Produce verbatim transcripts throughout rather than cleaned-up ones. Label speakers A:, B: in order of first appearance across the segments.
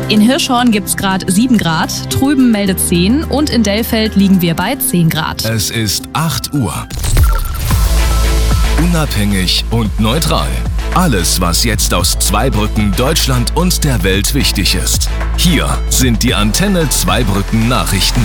A: In Hirschhorn gibt's gerade sieben Grad, Trüben meldet zehn und in Dellfeld liegen wir bei zehn Grad.
B: Es ist acht Uhr. Unabhängig und neutral. Alles, was jetzt aus Zweibrücken, Deutschland und der Welt wichtig ist. Hier sind die Antenne Zweibrücken Nachrichten.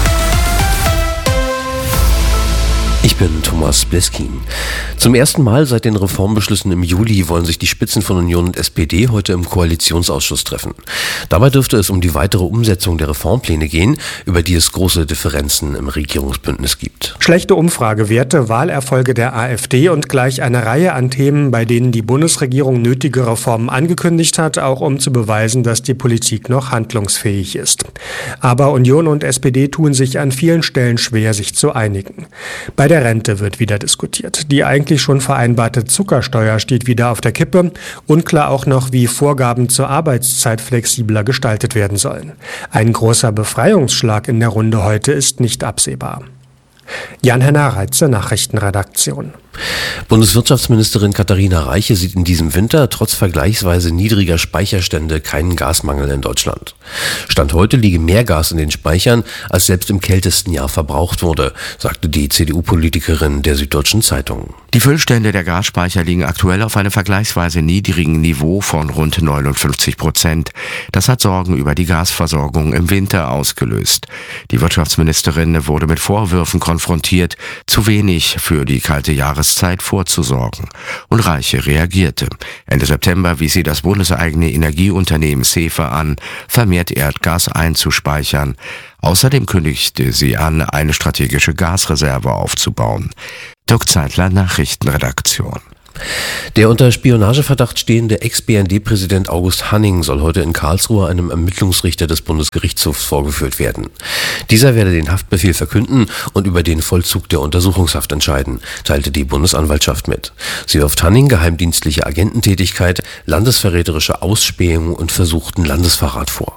C: Ich bin Thomas Bleskin. Zum ersten Mal seit den Reformbeschlüssen im Juli wollen sich die Spitzen von Union und S P D heute im Koalitionsausschuss treffen. Dabei dürfte es um die weitere Umsetzung der Reformpläne gehen, über die es große Differenzen im Regierungsbündnis gibt.
D: Schlechte Umfragewerte, Wahlerfolge der AfD und gleich eine Reihe an Themen, bei denen die Bundesregierung nötige Reformen angekündigt hat, auch um zu beweisen, dass die Politik noch handlungsfähig ist. Aber Union und S P D tun sich an vielen Stellen schwer, sich zu einigen. Bei der Rente wird wieder diskutiert. Die eigentlich schon vereinbarte Zuckersteuer steht wieder auf der Kippe. Unklar auch noch, wie Vorgaben zur Arbeitszeit flexibler gestaltet werden sollen. Ein großer Befreiungsschlag in der Runde heute ist nicht absehbar. Jan-Henner Reitze, Nachrichtenredaktion.
C: Bundeswirtschaftsministerin Katharina Reiche sieht in diesem Winter trotz vergleichsweise niedriger Speicherstände keinen Gasmangel in Deutschland. Stand heute liege mehr Gas in den Speichern, als selbst im kältesten Jahr verbraucht wurde, sagte die C D U-Politikerin der Süddeutschen Zeitung.
E: Die Füllstände der Gasspeicher liegen aktuell auf einem vergleichsweise niedrigen Niveau von rund neunundfünfzig Prozent. Das hat Sorgen über die Gasversorgung im Winter ausgelöst. Die Wirtschaftsministerin wurde mit Vorwürfen konfrontiert, zu wenig für die kalte Jahreszeit vorzusorgen. Und Reiche reagierte. Ende September wies sie das bundeseigene Energieunternehmen SEFE an, vermehrt Erdgas einzuspeichern. Außerdem kündigte sie an, eine strategische Gasreserve aufzubauen. Dirk Zeitler, Nachrichtenredaktion.
C: Der unter Spionageverdacht stehende Ex-B N D-Präsident August Hanning soll heute in Karlsruhe einem Ermittlungsrichter des Bundesgerichtshofs vorgeführt werden. Dieser werde den Haftbefehl verkünden und über den Vollzug der Untersuchungshaft entscheiden, teilte die Bundesanwaltschaft mit. Sie wirft Hanning geheimdienstliche Agententätigkeit, landesverräterische Ausspähung und versuchten Landesverrat vor.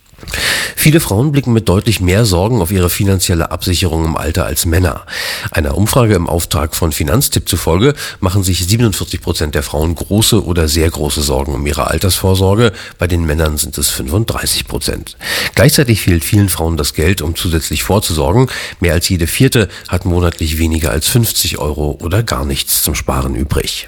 C: Viele Frauen blicken mit deutlich mehr Sorgen auf ihre finanzielle Absicherung im Alter als Männer. Einer Umfrage im Auftrag von Finanztipp zufolge machen sich siebenundvierzig Prozent der Frauen große oder sehr große Sorgen um ihre Altersvorsorge. Bei den Männern sind es fünfunddreißig Prozent. Gleichzeitig fehlt vielen Frauen das Geld, um zusätzlich vorzusorgen. Mehr als jede vierte hat monatlich weniger als fünfzig Euro oder gar nichts zum Sparen übrig.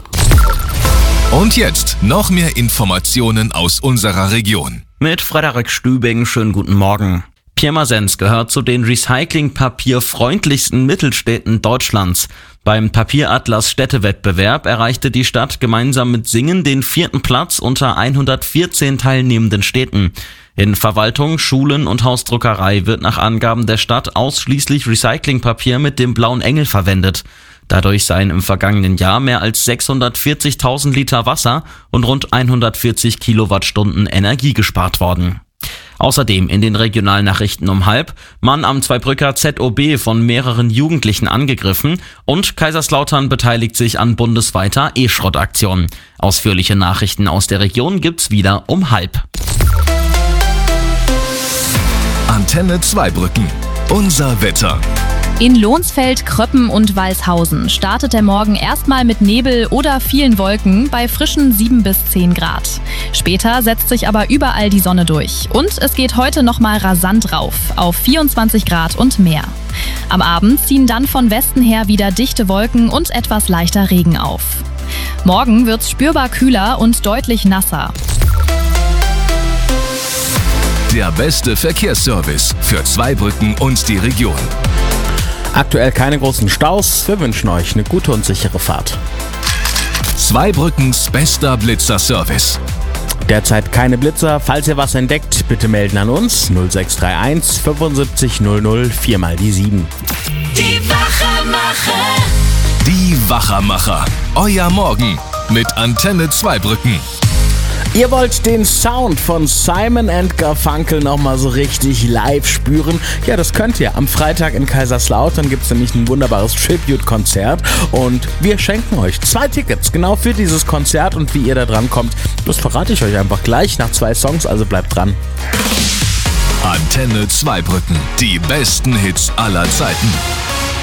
B: Und jetzt noch mehr Informationen aus unserer Region.
F: Mit Frederik Stübing, schönen guten Morgen. Pirmasens gehört zu den recyclingpapierfreundlichsten Mittelstädten Deutschlands. Beim Papieratlas Städtewettbewerb erreichte die Stadt gemeinsam mit Singen den vierten Platz unter hundertvierzehn teilnehmenden Städten. In Verwaltung, Schulen und Hausdruckerei wird nach Angaben der Stadt ausschließlich Recyclingpapier mit dem blauen Engel verwendet. Dadurch seien im vergangenen Jahr mehr als sechshundertvierzigtausend Liter Wasser und rund hundertvierzig Kilowattstunden Energie gespart worden. Außerdem in den Regionalnachrichten um halb, Mann am Zweibrücker Z O B von mehreren Jugendlichen angegriffen und Kaiserslautern beteiligt sich an bundesweiter E-Schrott-Aktion. Ausführliche Nachrichten aus der Region gibt's wieder um halb.
B: Antenne Zweibrücken. Unser Wetter.
A: In Lohnsfeld, Kröppen und Walshausen startet der Morgen erstmal mit Nebel oder vielen Wolken bei frischen sieben bis zehn Grad. Später setzt sich aber überall die Sonne durch. Und es geht heute nochmal rasant rauf, auf vierundzwanzig Grad und mehr. Am Abend ziehen dann von Westen her wieder dichte Wolken und etwas leichter Regen auf. Morgen wird's spürbar kühler und deutlich nasser.
B: Der beste Verkehrsservice für Zweibrücken und die Region.
G: Aktuell keine großen Staus. Wir wünschen euch eine gute und sichere Fahrt.
B: Zweibrückens bester Blitzer-Service.
G: Derzeit keine Blitzer. Falls ihr was entdeckt, bitte melden an uns null sechs drei eins fünfundsiebzig null null vier mal die sieben.
H: Die Wachermacher.
B: Die Wachermacher. Euer Morgen mit Antenne Zweibrücken.
G: Ihr wollt den Sound von Simon and Garfunkel nochmal so richtig live spüren? Ja, das könnt ihr. Am Freitag in Kaiserslautern gibt es nämlich ein wunderbares Tribute-Konzert und wir schenken euch zwei Tickets genau für dieses Konzert und wie ihr da dran kommt, das verrate ich euch einfach gleich nach zwei Songs, also bleibt dran.
B: Antenne Zweibrücken, die besten Hits aller Zeiten.